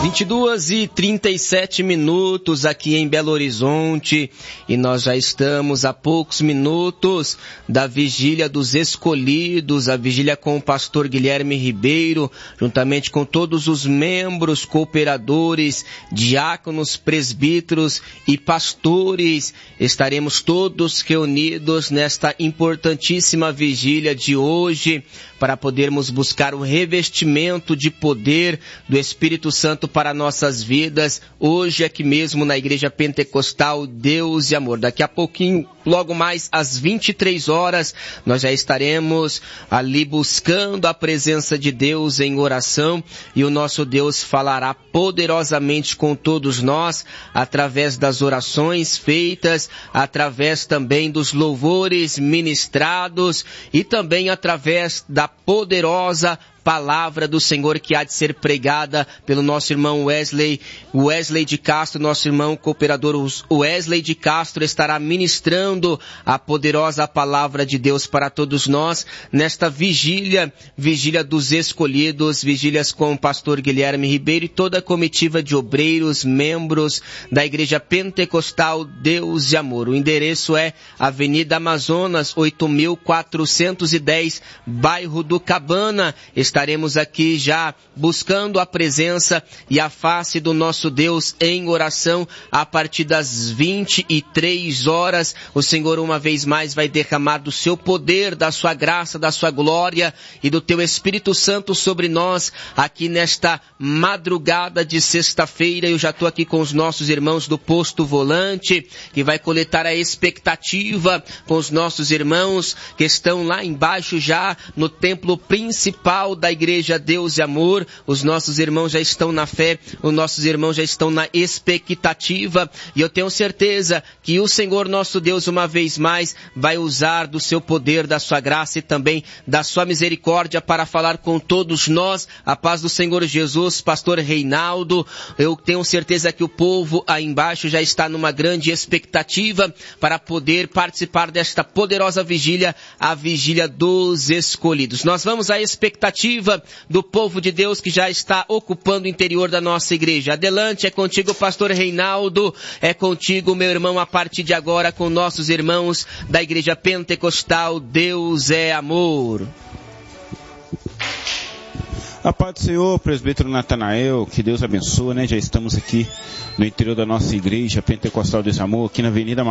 22h37 aqui em Belo Horizonte, e nós já estamos a poucos minutos da Vigília dos Escolhidos, a vigília com o pastor Guilherme Ribeiro, juntamente com todos os membros, cooperadores, diáconos, presbíteros e pastores. Estaremos todos reunidos nesta importantíssima vigília de hoje para podermos buscar o revestimento de poder do Espírito Santo para nossas vidas, hoje aqui mesmo na Igreja Pentecostal Deus e Amor. Daqui a pouquinho, logo mais às 23 horas, nós já estaremos ali buscando a presença de Deus em oração, e o nosso Deus falará poderosamente com todos nós, através das orações feitas, através também dos louvores ministrados e também através da poderosa palavra do Senhor que há de ser pregada pelo nosso irmão Wesley de Castro. Nosso irmão cooperador Wesley de Castro estará ministrando a poderosa palavra de Deus para todos nós nesta vigília dos escolhidos, vigílias com o pastor Guilherme Ribeiro e toda a comitiva de obreiros, membros da Igreja Pentecostal Deus e Amor. O endereço é Avenida Amazonas, 8.410, bairro do Cabana. Estaremos aqui já buscando a presença e a face do nosso Deus em oração a partir das 23 horas. O Senhor uma vez mais vai derramar do seu poder, da sua graça, da sua glória e do teu Espírito Santo sobre nós aqui nesta madrugada de sexta-feira. Eu já estou aqui com os nossos irmãos do Posto Volante, que vai coletar a expectativa com os nossos irmãos que estão lá embaixo já no templo principal da Igreja Deus e Amor. Os nossos irmãos já estão na fé, os nossos irmãos já estão na expectativa, e eu tenho certeza que o Senhor nosso Deus uma vez mais vai usar do seu poder, da sua graça e também da sua misericórdia para falar com todos nós. A paz do Senhor Jesus. Pastor Reinaldo, eu tenho certeza que o povo aí embaixo já está numa grande expectativa para poder participar desta poderosa vigília, a vigília dos escolhidos. Nós vamos à expectativa do povo de Deus que já está ocupando o interior da nossa igreja. Adelante, é contigo, pastor Reinaldo, é contigo, meu irmão, a partir de agora com nossos irmãos da Igreja Pentecostal Deus é Amor. A paz do Senhor, presbítero Natanael, que Deus abençoe, né? Já estamos aqui no interior da nossa Igreja Pentecostal Deus é Amor, aqui na Avenida